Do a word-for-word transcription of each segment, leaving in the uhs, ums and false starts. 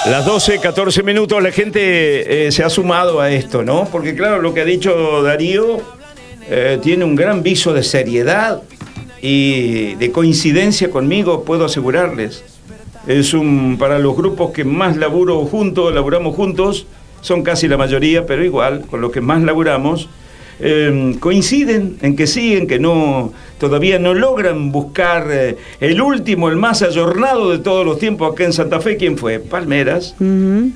Las doce, catorce minutos, la gente eh, se ha sumado a esto, ¿no? Porque claro, lo que ha dicho Darío eh, tiene un gran viso de seriedad y de coincidencia conmigo, puedo asegurarles. Es un, para los grupos que más laburo juntos, laburamos juntos, son casi la mayoría, pero igual, con los que más laburamos, eh, coinciden en que sí, en que no, todavía no logran buscar eh, el último, el más ayornado de todos los tiempos acá en Santa Fe. ¿Quién fue? Palmeras. Uh-huh.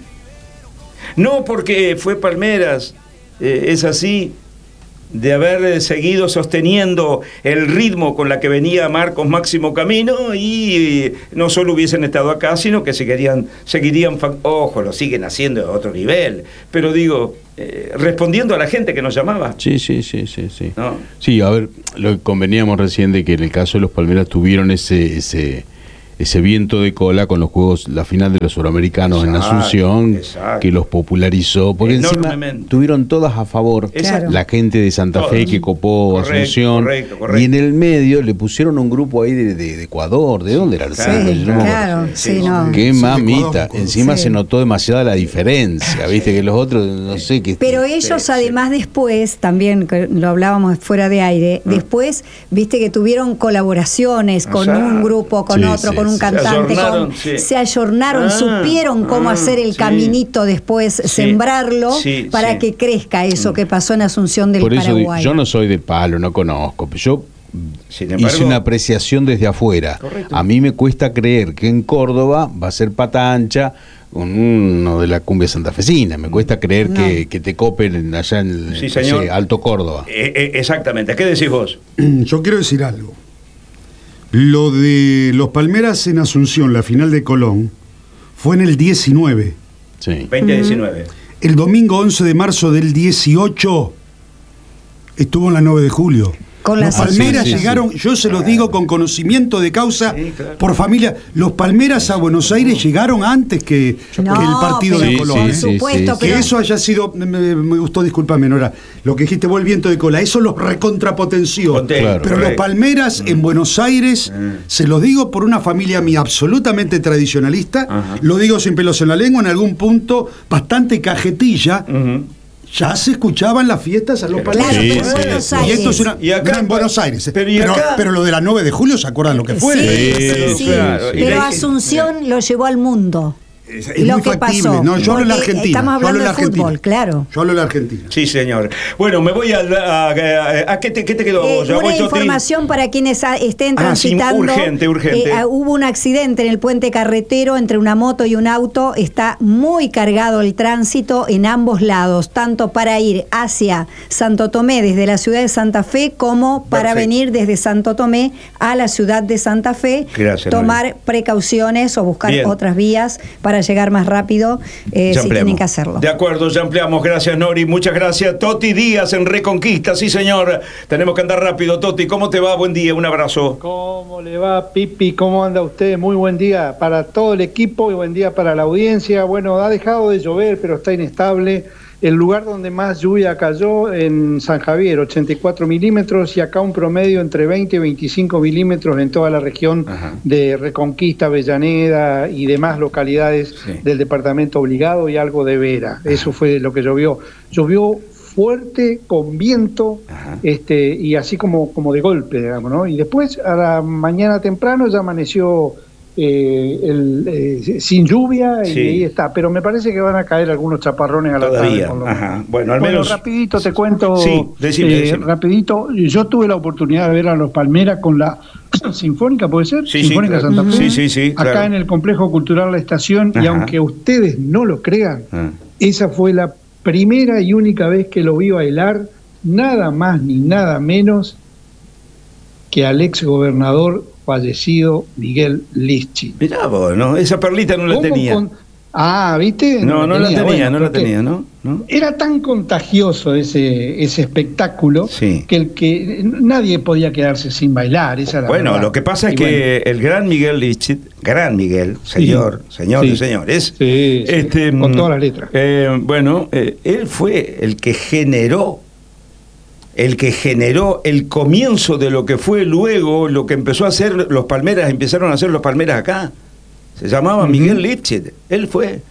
No porque fue Palmeras, eh, es así, de haber seguido sosteniendo el ritmo con la que venía Marcos Máximo Camino, y no solo hubiesen estado acá, sino que seguirían, seguirían ojo, lo siguen haciendo a otro nivel, pero digo, eh, respondiendo a la gente que nos llamaba. Sí, sí, sí, sí, sí. ¿No? Sí, a ver, lo que conveníamos recién de que en el caso de los Palmeras tuvieron ese... ese ese viento de cola con los juegos, la final de los suramericanos exacto, en Asunción, exacto. que los popularizó, porque encima tuvieron todas a favor, exacto. la gente de Santa Todos. Fe que copó correcto, Asunción, correcto, correcto. Y en el medio le pusieron un grupo ahí de, de, de Ecuador, ¿de dónde era el centro? Sí, no claro, sí, no. Qué sí, mamita, Ecuador, encima sí. se notó demasiada la diferencia, viste que los otros, no sé qué. Pero ellos sí, además sí. después, también, lo hablábamos fuera de aire, ¿Mm? después, viste que tuvieron colaboraciones con o sea, un grupo, con sí, otro, sí, con un cantante, se con, sí. se ayornaron, ah, supieron cómo ah, hacer el sí. caminito después, sí. sembrarlo sí, para sí. que crezca eso que pasó en Asunción del Por eso Paraguay. Yo no soy de palo, no conozco, pero yo Sin embargo, hice una apreciación desde afuera. Correcto. A mí me cuesta creer que en Córdoba va a ser pata ancha con uno de la cumbia santafesina. Me cuesta creer no. que, que te copen allá en sí, señor. Sé, Alto Córdoba. Eh, eh, exactamente. ¿Qué decís vos? Yo quiero decir algo. Lo de los Palmeras en Asunción, la final de Colón, fue en el diecinueve. Sí. veinte diecinueve. El domingo once de marzo del dieciocho estuvo en la nueve de julio. Con los Palmeras sí, sí, llegaron, sí. yo se los digo con conocimiento de causa, sí, claro. por familia. Los Palmeras a Buenos Aires llegaron antes que, no, que el partido pero, de Colón. Por ¿eh? supuesto, sí, pero... Que eso haya sido, me, me gustó, discúlpame, Nora, lo que dijiste, fue el viento de cola, eso los recontrapotenció. Claro, pero correcto. Los Palmeras mm. en Buenos Aires, mm. se los digo por una familia mía absolutamente tradicionalista, uh-huh. lo digo sin pelos en la lengua, en algún punto bastante cajetilla. Uh-huh. Ya se escuchaban las fiestas a los Palmeras. Claro, sí, sí, Buenos sí. Aires. Y esto es una, y acá, una en Buenos Aires. Pero, pero, acá, pero lo de la nueve de julio, ¿se acuerdan lo que fue? Sí, sí, sí, sí. Claro. Pero Asunción lo llevó al mundo. Es, es lo muy que factible. Pasó. No, yo hablo en la Argentina. Estamos hablando de fútbol, claro. Yo hablo en la Argentina. Sí, señor. Bueno, me voy a... ¿A, a, a qué, te, qué te quedó? Eh, una información para quienes a, estén transitando. Ah, sí, urgente, urgente. Eh, hubo un accidente en el puente carretero entre una moto y un auto. Está muy cargado el tránsito en ambos lados, tanto para ir hacia Santo Tomé desde la ciudad de Santa Fe como para Perfecto. venir desde Santo Tomé a la ciudad de Santa Fe. Gracias, tomar Nori. precauciones o buscar Bien. otras vías para llegar más rápido. Eh, si tienen que hacerlo. De acuerdo, ya ampliamos. Gracias, Nori. Muchas gracias. Toti Díaz en Reconquista. Sí, señor. Tenemos que andar rápido. Toti, ¿cómo te va? Buen día. Un abrazo. ¿Cómo le va, Pipi? ¿Cómo anda usted? Muy buen día para todo el equipo y buen día para la audiencia. Bueno, ha dejado de llover, pero está inestable. El lugar donde más lluvia cayó en San Javier, ochenta y cuatro milímetros, y acá un promedio entre veinte y veinticinco milímetros en toda la región Ajá. de Reconquista, Avellaneda y demás localidades sí. del departamento obligado, y algo de Vera. Ajá. Eso fue lo que llovió. Llovió fuerte, con viento, este y así como, como de golpe, digamos, ¿no? Y después, a la mañana temprano, ya amaneció... Eh, el, eh, sin lluvia y sí. ahí está, pero me parece que van a caer algunos chaparrones a la Todavía. tarde. Ajá. Bueno, al bueno, menos... rapidito te cuento, sí, decime, eh, decime. rapidito, yo tuve la oportunidad de ver a los Palmeras con la Sinfónica, ¿puede ser? Sí, Sinfónica sí, Santa Fe, sí, sí, sí, acá claro. en el Complejo Cultural La Estación, Ajá. y aunque ustedes no lo crean, Ajá. esa fue la primera y única vez que lo vi bailar, nada más ni nada menos que al ex gobernador fallecido Miguel Lischit. Mirá vos, ¿no? Esa perlita no la tenía. Con... Ah, ¿viste? No, no, no la tenía, bueno, no la tenía, ¿no? ¿no? Era tan contagioso ese, ese espectáculo sí. que el que nadie podía quedarse sin bailar. Esa era bueno, la lo que pasa es y que bueno. el gran Miguel Lischit, gran Miguel, señor, sí, señor sí. y señores, sí, sí, este, con todas las letras. Eh, bueno, eh, él fue el que generó el que generó el comienzo de lo que fue luego, lo que empezó a hacer los Palmeras, empezaron a hacer los Palmeras acá. Se llamaba uh-huh. Miguel Lischit, él fue.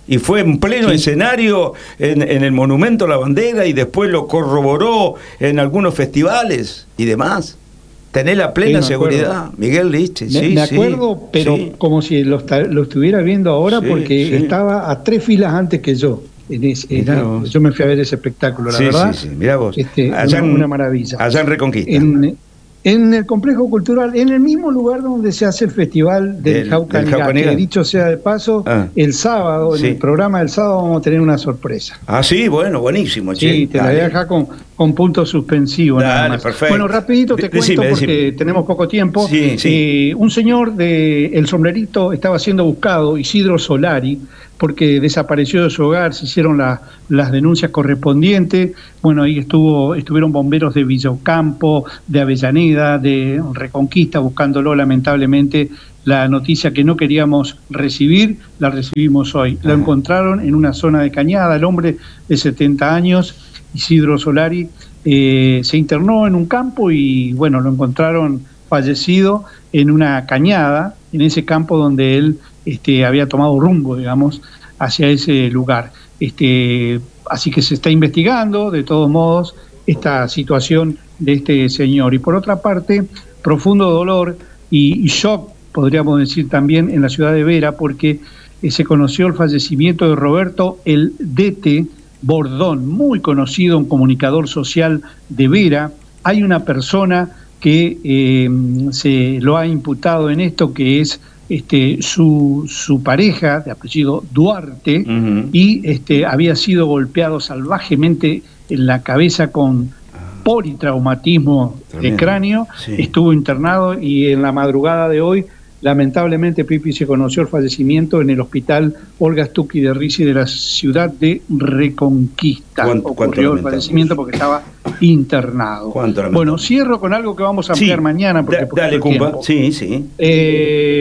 Y fue en pleno sí. escenario en, en el Monumento a la Bandera y después lo corroboró en algunos festivales y demás. Tenés la plena sí, seguridad, Miguel Liche. Sí, me, me acuerdo, sí, pero sí. como si lo, lo estuviera viendo ahora, sí, porque sí. estaba a tres filas antes que yo. En ese, era, yo me fui a ver ese espectáculo, la sí, verdad. Sí, sí, mirá vos. Este, allá una, en, una maravilla. Allá en Reconquista. En, en el complejo cultural, en el mismo lugar donde se hace el festival del, del Jaucanigá, que dicho sea de paso, ah. el sábado, sí. en el programa del sábado vamos a tener una sorpresa. Ah, sí, bueno, buenísimo. Sí, che. te Dale. la voy a dejar con, con punto suspensivo. Dale, nada más. Perfecto. Bueno, rapidito te decime, cuento porque decime. tenemos poco tiempo. Sí, sí. Eh, un señor de El Sombrerito estaba siendo buscado, Isidro Solari, porque desapareció de su hogar, se hicieron la, las denuncias correspondientes. Bueno, ahí estuvo estuvieron bomberos de Villocampo, de Avellaneda, de Reconquista, buscándolo. Lamentablemente, la noticia que no queríamos recibir, la recibimos hoy. Lo encontraron en una zona de Cañada. El hombre de setenta años, Isidro Solari, eh, se internó en un campo y, bueno, lo encontraron fallecido en una cañada, en ese campo donde él Este, había tomado rumbo, digamos, hacia ese lugar. Este, así que se está investigando, de todos modos, esta situación de este señor. Y por otra parte, profundo dolor y, y shock, podríamos decir también, en la ciudad de Vera, porque eh, se conoció el fallecimiento de Roberto El Dete Bordón, muy conocido, un comunicador social de Vera. Hay una persona que eh, se lo ha imputado en esto, que es Este, su, su pareja, de apellido Duarte, uh-huh. y este, había sido golpeado salvajemente en la cabeza con politraumatismo de cráneo, sí. estuvo internado y en la madrugada de hoy, lamentablemente, Pipi, se conoció el fallecimiento en el hospital Olga Stucchi de Risi de la ciudad de Reconquista. ¿Cuánto, Ocurrió el fallecimiento porque estaba internado. Bueno, cierro con algo que vamos a ampliar sí. mañana. Porque, da, dale, Cumba. Sí, sí. Eh,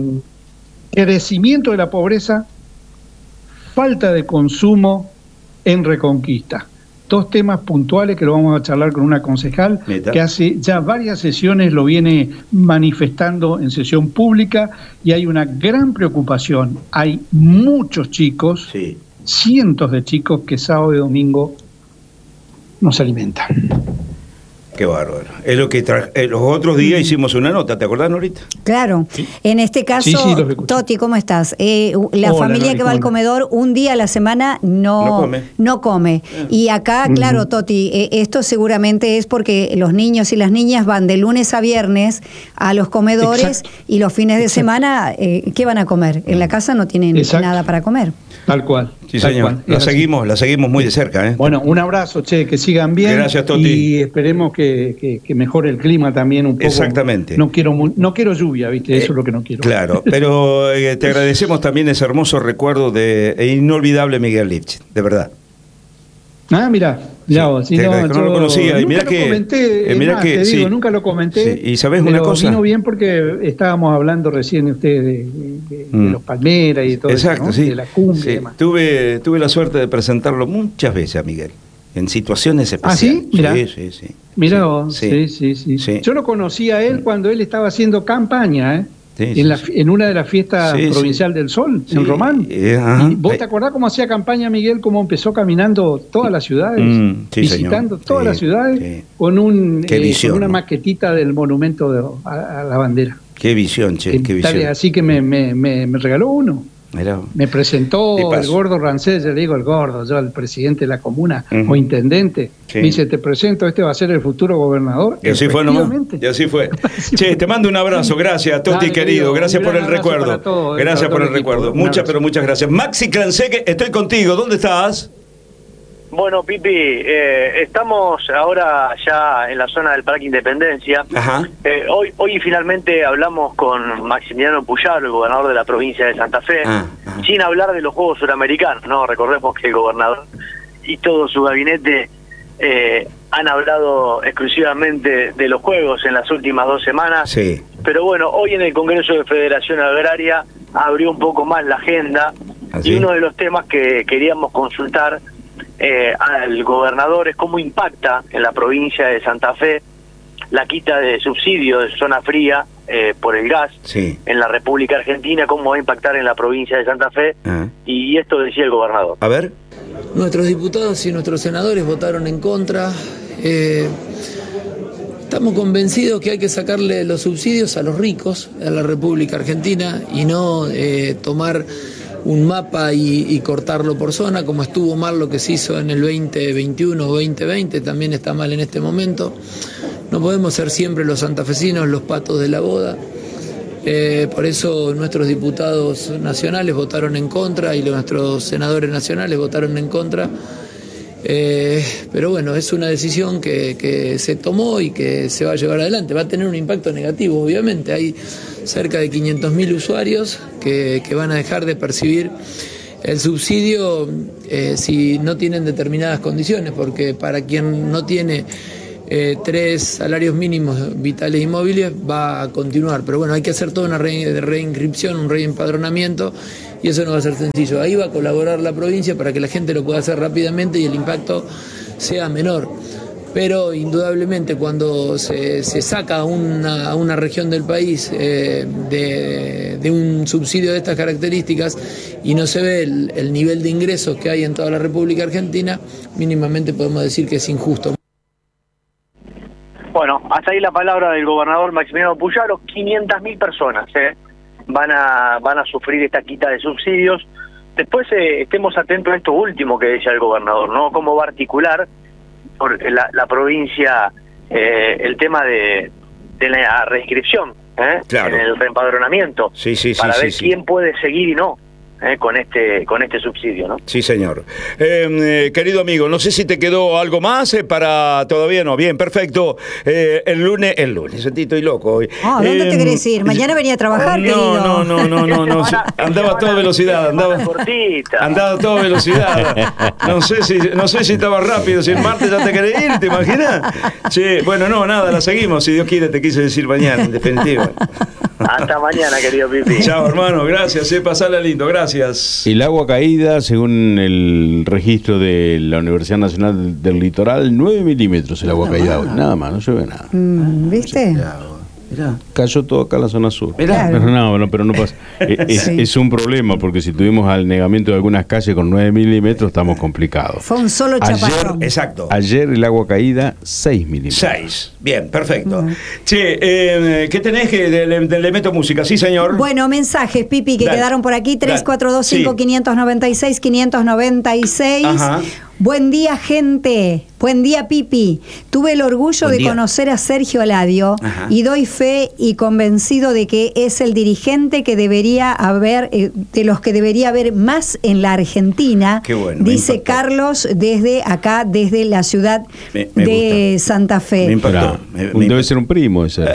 crecimiento de la pobreza, falta de consumo en Reconquista. Dos temas puntuales que lo vamos a charlar con una concejal Meta. que hace ya varias sesiones lo viene manifestando en sesión pública y hay una gran preocupación. Hay muchos chicos, sí. cientos de chicos que sábado y domingo no se alimentan. Qué bárbaro. Es lo que tra- eh, los otros días hicimos una nota, ¿te acordás, Norita? Claro. ¿Sí? En este caso, sí, sí, Toti, ¿cómo estás? Eh, la Hola, familia Nori, que va al comedor un día a la semana no, no come. No come. Eh. Y acá, claro, uh-huh. Toti, eh, esto seguramente es porque los niños y las niñas van de lunes a viernes a los comedores. Exacto. Y los fines de Exacto. semana, eh, ¿qué van a comer? En la casa no tienen Exacto. nada para comer. Tal cual. Sí, Tal señor. Cual. La seguimos, la seguimos muy de cerca. ¿eh? Bueno, un abrazo, che, que sigan bien. Gracias, Toti. Y esperemos que, que, que mejore el clima también un poco. Exactamente. No quiero no quiero lluvia, ¿viste? Eso eh, es lo que no quiero. Claro, pero eh, te agradecemos también ese hermoso recuerdo de e inolvidable Miguel Lipschitz, de verdad. Ah, mira, ya vos, si te, no, no lo conocía. Y mira lo que, comenté, eh, mira más, que te digo, sí, nunca lo comenté. Sí, y sabes una cosa. Vino bien porque estábamos hablando recién ustedes de, de, de, mm. de los Palmeras y todo Exacto, eso, ¿no? sí. De la cumbia sí. y demás. Tuve, tuve la suerte de presentarlo muchas veces a Miguel, en situaciones especiales. ¿Ah, sí? Mirá. Sí, sí, sí. Mirá vos, sí. Sí, sí, sí, sí. Yo lo conocí a él cuando él estaba haciendo campaña, ¿eh? Sí, sí, en, la, en una de las fiestas sí, provincial sí. del Sol, sí. en Román. Eh, ¿Y vos te acordás cómo hacía campaña Miguel, cómo empezó caminando todas las ciudades, mm, sí, visitando señor. todas sí, las ciudades, sí. con, un, eh, visión, con una ¿no? maquetita del monumento de, a, a la bandera? Qué visión, che, qué visión. Así que me, me, me, me regaló uno. Mirá. Me presentó el gordo Rancés, yo le digo el gordo, yo al presidente de la comuna uh-huh. o intendente, sí. me dice, te presento, este va a ser el futuro gobernador. Y así fue nomás, y así fue. Che, te mando un abrazo, gracias, Toti, Dale, querido, gracias por el recuerdo. Todo, gracias por el equipo, recuerdo, muchas, pero muchas gracias. Maxi Clanseque, estoy contigo, ¿dónde estás? Bueno, Pipi, eh, estamos ahora ya en la zona del Parque Independencia. Ajá. Eh, hoy, hoy finalmente hablamos con Maximiliano Puyaro, el gobernador de la provincia de Santa Fe, ah, sin hablar de los Juegos Suramericanos, ¿no? Recordemos que el gobernador y todo su gabinete eh, han hablado exclusivamente de los Juegos en las últimas dos semanas. Sí. Pero bueno, hoy en el Congreso de Federación Agraria abrió un poco más la agenda. ¿Así? Y uno de los temas que queríamos consultar Eh, al gobernador es cómo impacta en la provincia de Santa Fe la quita de subsidio de zona fría eh, por el gas sí. en la República Argentina, cómo va a impactar en la provincia de Santa Fe, uh-huh. y esto decía el gobernador. A ver. Nuestros diputados y nuestros senadores votaron en contra. Eh, estamos convencidos que hay que sacarle los subsidios a los ricos, a la República Argentina, y no eh, tomar un mapa y, y cortarlo por zona, como estuvo mal lo que se hizo en el veinte veintiuno o veinte veinte, también está mal en este momento. No podemos ser siempre los santafesinos los patos de la boda. Eh, por eso nuestros diputados nacionales votaron en contra y nuestros senadores nacionales votaron en contra. Eh, pero bueno, es una decisión que, que se tomó y que se va a llevar adelante. Va a tener un impacto negativo, obviamente. Hay cerca de quinientos mil usuarios que, que van a dejar de percibir el subsidio eh, si no tienen determinadas condiciones, porque para quien no tiene eh, tres salarios mínimos vitales y móviles va a continuar. Pero bueno, hay que hacer toda una re, reinscripción, un reempadronamiento, y eso no va a ser sencillo. Ahí va a colaborar la provincia para que la gente lo pueda hacer rápidamente y el impacto sea menor. Pero indudablemente cuando se, se saca una, una región del país eh, de, de un subsidio de estas características y no se ve el, el nivel de ingresos que hay en toda la República Argentina, mínimamente podemos decir que es injusto. Bueno, hasta ahí la palabra del gobernador Maximiliano Puyaro. quinientas mil personas eh, van a van a sufrir esta quita de subsidios. Después eh, estemos atentos a esto último que decía el gobernador, ¿no? Cómo va a articular por la, la provincia eh, el tema de, de la reinscripción, ¿eh? Claro. En el reempadronamiento, sí, sí, sí, para sí, ver sí. quién puede seguir y no. Eh, con este con este subsidio, ¿no? Sí, señor. Eh, eh, querido amigo, no sé si te quedó algo más eh, para... Todavía no, bien, perfecto. Eh, el lunes, el lunes, estoy loco hoy. Ah, ¿dónde eh, te querés ir? Mañana venía a trabajar, no, querido. No, no, no, no, no. Andaba a toda velocidad, andaba, andaba a toda velocidad. No sé si, no sé si estaba rápido, si el martes ya te querés ir, ¿te imaginas? Sí, bueno, no, nada, la seguimos, si Dios quiere, te quise decir mañana, en definitiva. Hasta mañana, querido Pipi. Chao, hermano, gracias, eh, pasala lindo, gracias. El agua caída, según el registro de la Universidad Nacional del Litoral, nueve milímetros el agua caída hoy. Nada más, no llueve nada. Mm, ¿Viste? Mirá. Cayó todo acá en la zona sur. Mirá. Pero no, no, pero no pasa. Es, Sí. es un problema, porque si tuvimos anegamiento de algunas calles con nueve milímetros, estamos complicados. Fue un solo Ayer, chaparrón. Exacto. Ayer el agua caída, seis milímetros. Seis. Bien, perfecto. Uh-huh. Che, eh, ¿qué tenés que le, le, le meto música? Sí, señor. Bueno, mensajes, Pipi, que Dale. quedaron por aquí. tres cuatro dos cinco, Sí. cinco nueve seis, cinco nueve seis. Ajá. Buen día, gente. Buen día, Pipi. Tuve el orgullo Buen de día. conocer a Sergio Aladio. Ajá. Y doy fe y convencido de que es el dirigente que debería haber, eh, de los que debería haber más en la Argentina. Qué bueno, me dice impactó. Carlos desde acá, desde la ciudad Me- me de gusta. Santa Fe. Me impactó. Pero, Me- me debe impactó. ser un primo ese.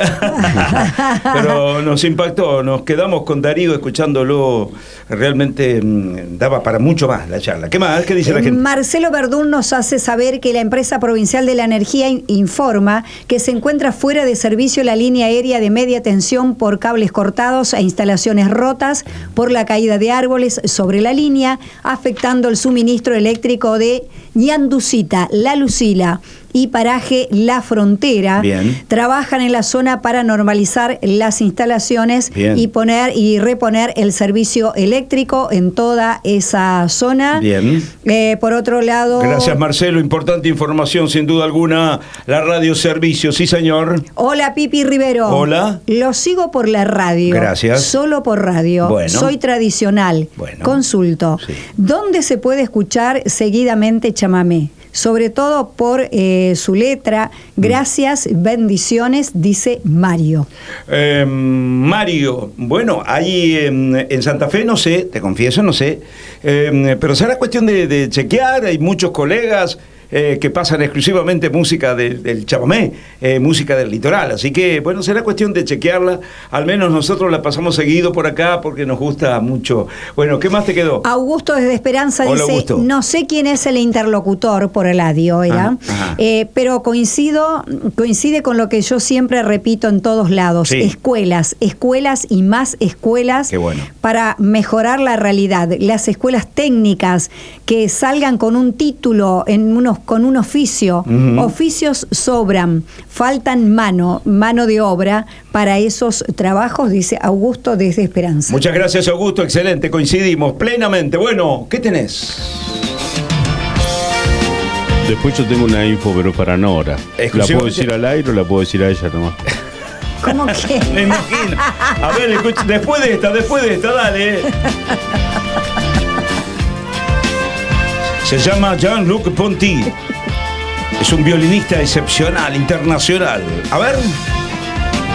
Pero nos impactó, nos quedamos con Darío escuchándolo, realmente mmm, daba para mucho más la charla. ¿Qué más? ¿Qué dice la gente? Marcelo Verdún nos hace saber que la empresa provincial de la energía in- informa que se encuentra fuera de servicio la línea aérea de media tensión por cables cortados e instalaciones rotas por la caída de árboles sobre la línea, afectando el suministro eléctrico de Ñanducita, La Lucila y paraje La Frontera. Bien. Trabajan en la zona para normalizar las instalaciones Bien. y poner y reponer el servicio eléctrico en toda esa zona. Bien. Eh, por otro lado... Gracias, Marcelo. Importante información, sin duda alguna. La radio servicio, sí, señor. Hola, Pipi Rivero. Hola. Lo sigo por la radio. Gracias. Solo por radio. Bueno. Soy tradicional. Bueno. Consulto. Sí. ¿Dónde se puede escuchar seguidamente chamamé? Sobre todo por eh, su letra. Gracias, bendiciones, dice Mario. Eh, Mario, bueno, ahí en, en Santa Fe, no sé, te confieso, no sé, eh, pero será cuestión de, de chequear. Hay muchos colegas eh, que pasan exclusivamente música de, del chamamé, eh, música del litoral, así que bueno, será cuestión de chequearla. Al menos nosotros la pasamos seguido por acá porque nos gusta mucho. Bueno, ¿qué más te quedó? Augusto desde Esperanza Hola, dice, Augusto. no sé quién es el interlocutor por el adio, era, Ah, ajá. eh, pero coincido, coincide con lo que yo siempre repito en todos lados, Sí. escuelas, escuelas y más escuelas Qué bueno. para mejorar la realidad. Las escuelas técnicas que salgan con un título en unos con un oficio. Uh-huh. Oficios sobran, faltan mano, mano de obra para esos trabajos, dice Augusto desde Esperanza. Muchas gracias, Augusto, excelente, coincidimos plenamente. Bueno, ¿qué tenés? Después yo tengo una info, pero para Nora. ¿La puedo decir al aire o la puedo decir a ella nomás? ¿Cómo que? Me imagino. A ver, escucha, después de esta, después de esta, dale. Se llama Jean-Luc Ponty. Es un violinista excepcional, internacional. A ver.